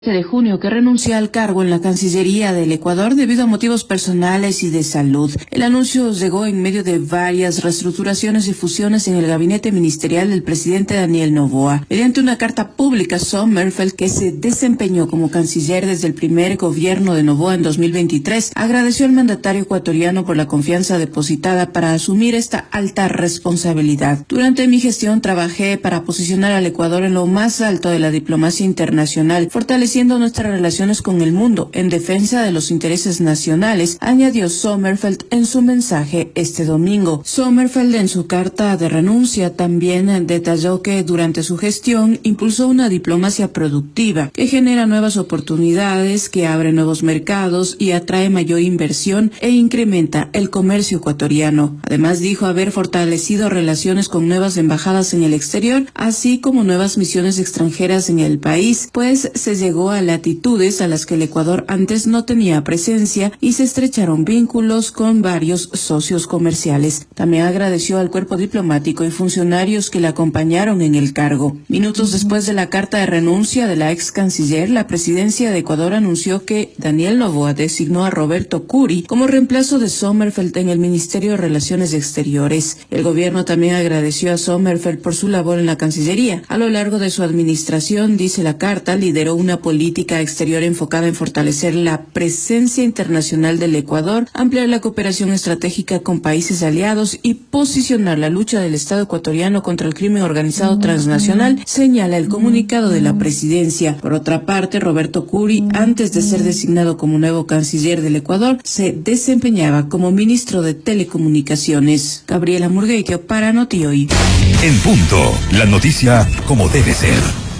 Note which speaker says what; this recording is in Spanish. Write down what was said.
Speaker 1: De junio que renuncia al cargo en la Cancillería del Ecuador debido a motivos personales y de salud. El anuncio llegó en medio de varias reestructuraciones y fusiones en el gabinete ministerial del presidente Daniel Noboa. Mediante una carta pública, Sommerfeld, que se desempeñó como canciller desde el primer gobierno de Noboa en 2023, agradeció al mandatario ecuatoriano por la confianza depositada para asumir esta alta responsabilidad. Durante mi gestión trabajé para posicionar al Ecuador en lo más alto de la diplomacia internacional, fortaleciendo nuestras relaciones con el mundo en defensa de los intereses nacionales, añadió Sommerfeld en su mensaje este domingo. Sommerfeld, en su carta de renuncia, también detalló que durante su gestión impulsó una diplomacia productiva que genera nuevas oportunidades, que abre nuevos mercados y atrae mayor inversión e incrementa el comercio ecuatoriano. Además, dijo haber fortalecido relaciones con nuevas embajadas en el exterior, así como nuevas misiones extranjeras en el país, pues se llegó a latitudes a las que el Ecuador antes no tenía presencia y se estrecharon vínculos con varios socios comerciales. También agradeció al cuerpo diplomático y funcionarios que le acompañaron en el cargo. Minutos después de la carta de renuncia de la ex canciller, la presidencia de Ecuador anunció que Daniel Noboa designó a Roberto Curi como reemplazo de Sommerfeld en el Ministerio de Relaciones Exteriores. El gobierno también agradeció a Sommerfeld por su labor en la Cancillería. A lo largo de su administración, dice la carta, lideró una política exterior enfocada en fortalecer la presencia internacional del Ecuador, ampliar la cooperación estratégica con países aliados y posicionar la lucha del Estado ecuatoriano contra el crimen organizado transnacional, señala el comunicado de la presidencia. Por otra parte, Roberto Curi, antes de ser designado como nuevo canciller del Ecuador, se desempeñaba como ministro de Telecomunicaciones. Gabriela Murgueito para Noti Hoy.
Speaker 2: En punto, la noticia como debe ser.